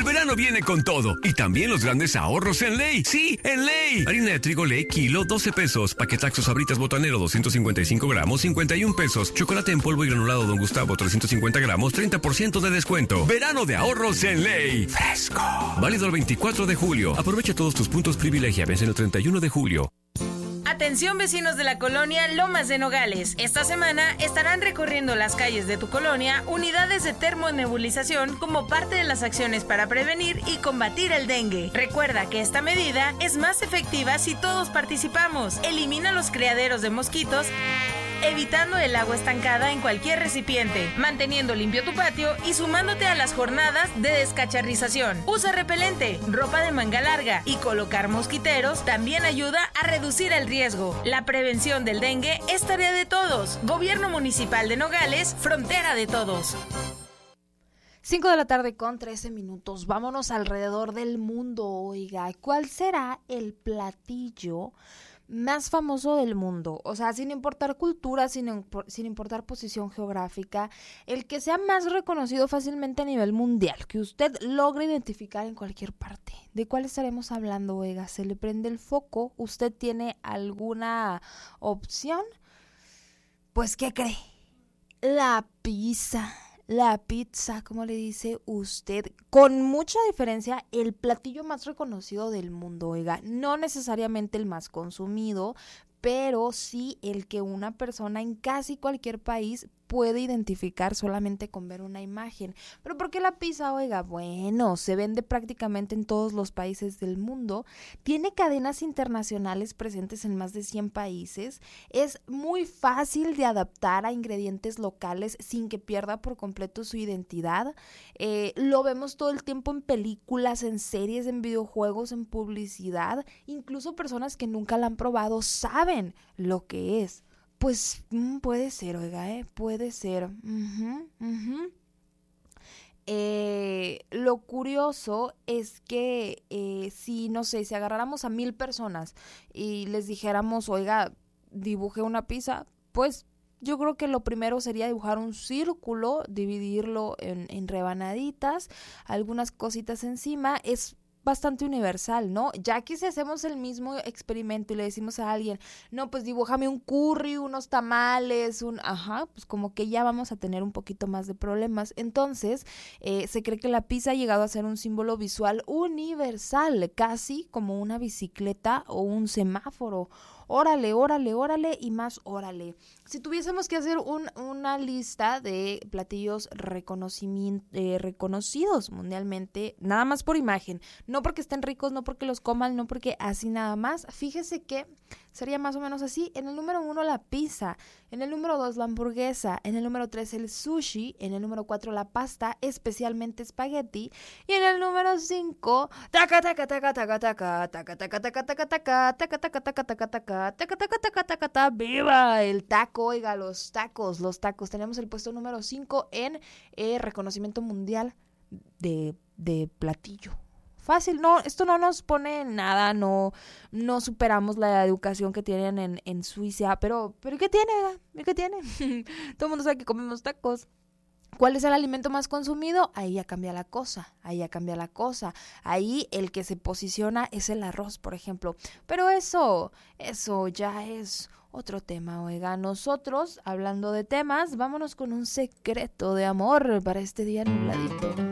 El verano viene con todo y también los grandes ahorros en Ley. Sí, en Ley. Harina de trigo Ley, kilo, 12 pesos. Paquetaxo Sabritas Botanero, 255 gramos, 51 pesos. Chocolate en polvo y granulado Don Gustavo, 350 gramos, 30% de descuento. Verano de ahorros en Ley. Fresco. Válido el 24 de julio. Aprovecha todos tus puntos privilegia. Vence el 31 de julio. Atención vecinos de la colonia Lomas de Nogales. Esta semana estarán recorriendo las calles de tu colonia unidades de termonebulización como parte de las acciones para prevenir y combatir el dengue. Recuerda que esta medida es más efectiva si todos participamos. Elimina los criaderos de mosquitos, evitando el agua estancada en cualquier recipiente, manteniendo limpio tu patio y sumándote a las jornadas de descacharrización. Usa repelente, ropa de manga larga y colocar mosquiteros también ayuda a reducir el riesgo. La prevención del dengue es tarea de todos. Gobierno Municipal de Nogales, frontera de todos. 5 de la tarde con 13 minutos. Vámonos alrededor del mundo. Oiga, ¿cuál será el platillo más famoso del mundo? O sea, sin importar cultura, sin importar posición geográfica, el que sea más reconocido fácilmente a nivel mundial, que usted logre identificar en cualquier parte. ¿De cuál estaremos hablando, oiga? ¿Se le prende el foco? ¿Usted tiene alguna opción? Pues, ¿qué cree? La pizza. La pizza, ¿cómo le dice usted? Con mucha diferencia, el platillo más reconocido del mundo, oiga, no necesariamente el más consumido, pero sí el que una persona en casi cualquier país puede identificar solamente con ver una imagen. ¿Pero por qué la pizza, oiga? Bueno, se vende prácticamente en todos los países del mundo, tiene cadenas internacionales presentes en más de 100 países, es muy fácil de adaptar a ingredientes locales sin que pierda por completo su identidad. Lo vemos todo el tiempo en películas, en series, en videojuegos, en publicidad. Incluso personas que nunca la han probado saben lo que es. Pues puede ser, oiga, puede ser. Lo curioso es que si, no sé, si agarráramos a 1000 personas y les dijéramos, oiga, dibuje una pizza, pues yo creo que lo primero sería dibujar un círculo, dividirlo en rebanaditas, algunas cositas encima. Es bastante universal, ¿no? Ya que si hacemos el mismo experimento y le decimos a alguien, no, pues dibújame un curry, unos tamales, pues como que ya vamos a tener un poquito más de problemas. Entonces, se cree que la pizza ha llegado a ser un símbolo visual universal, casi como una bicicleta o un semáforo. Órale, órale, órale y más órale. Si tuviésemos que hacer una lista de platillos reconocidos mundialmente, nada más por imagen, no porque estén ricos, no porque los coman, no porque así nada más, fíjese que sería más o menos así. En el número 1 la pizza, en el número 2 la hamburguesa, en el número 3 el sushi, en el número 4 la pasta, especialmente espagueti, y en el número 5 taca taca taca taca taca taca taca taca taca taca taca taca taca taca taca, viva el taco, oiga, los tacos. Tenemos el puesto número 5 en reconocimiento mundial de platillo. Fácil, no, esto no nos pone nada, no superamos la educación que tienen en Suiza, pero ¿qué tiene? ¿Qué tiene? Todo el mundo sabe que comemos tacos. ¿Cuál es el alimento más consumido? Ahí ya cambia la cosa. Ahí el que se posiciona es el arroz, por ejemplo. Pero eso ya es otro tema, oiga. Nosotros, hablando de temas, vámonos con un secreto de amor para este día nubladito.